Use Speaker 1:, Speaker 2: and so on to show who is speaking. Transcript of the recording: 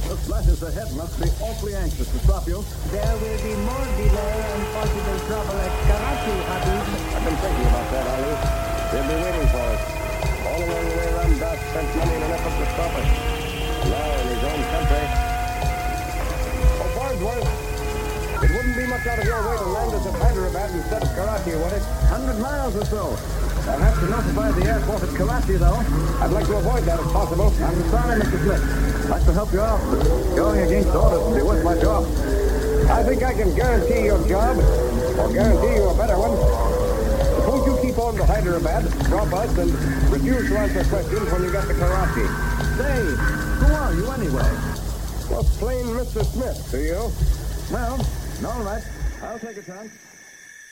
Speaker 1: Those flashes ahead must be awfully anxious to stop you.
Speaker 2: There will be more delay and possible trouble at Karachi, Habib.
Speaker 3: I've been thinking about that, Ali. They'll be waiting for us. All along the way, Ramdas spent money in an effort to stop us. Now in his own country. Oh, Farnsworth, it wouldn't be much out of your way to land us at Hyderabad instead of Karachi, would it?
Speaker 1: 100 miles or so. I'll have to notify the airport at Karachi, though.
Speaker 3: I'd like to avoid that if possible.
Speaker 1: I'm sorry, Mr. Smith. I'd like to help you out, but going against orders would be worth my job.
Speaker 3: I think I can guarantee your job, or guarantee you a better one. Suppose you keep on to Hyderabad, drop us, and refuse to answer questions when you get to Karachi.
Speaker 1: Say, who are you anyway?
Speaker 3: Well, plain Mr. Smith, do you?
Speaker 1: Well, all right. I'll take a chance.